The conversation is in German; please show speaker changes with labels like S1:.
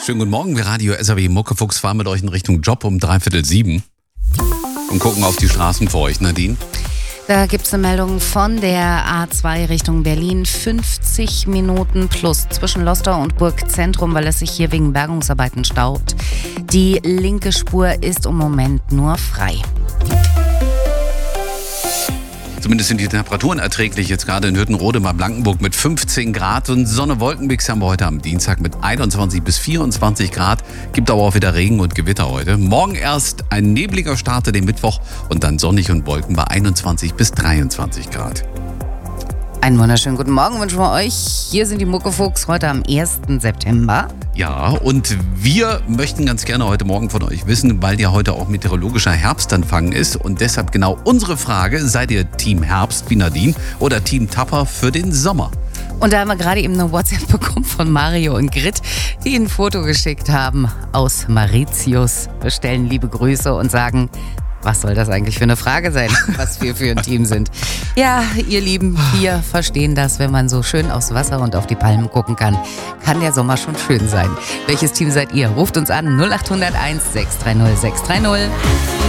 S1: Schönen guten Morgen, wir Radio SAW Muckefuchs fahren mit euch in Richtung Job um 6:45 und gucken auf die Straßen für euch, Nadine.
S2: Da gibt es eine Meldung von der A2 Richtung Berlin. 50 Minuten plus zwischen Lostor und Burgzentrum, weil es sich hier wegen Bergungsarbeiten staut. Die linke Spur ist im Moment nur frei.
S1: Zumindest sind die Temperaturen erträglich, jetzt gerade in Hüttenrode bei Blankenburg mit 15 Grad und Sonne-Wolkenmix haben wir heute am Dienstag mit 21 bis 24 Grad. Gibt aber auch wieder Regen und Gewitter heute. Morgen erst ein nebliger Start in den Mittwoch und dann sonnig und Wolken bei 21 bis 23 Grad.
S2: Einen wunderschönen guten Morgen wünschen wir euch. Hier sind die Muckefuchs heute am 1. September.
S1: Ja, und wir möchten ganz gerne heute Morgen von euch wissen, weil ja heute auch meteorologischer Herbstanfang ist und deshalb genau unsere Frage, seid ihr Team Herbst wie Nadine oder Team Tapper für den Sommer?
S2: Und da haben wir gerade eben eine WhatsApp bekommen von Mario und Grit, die ein Foto geschickt haben aus Mauritius, bestellen liebe Grüße und sagen, was soll das eigentlich für eine Frage sein, was wir für ein Team sind? Ja, ihr Lieben, wir verstehen das, wenn man so schön aufs Wasser und auf die Palmen gucken kann. Kann der Sommer schon schön sein. Welches Team seid ihr? Ruft uns an 0800 1 630 630.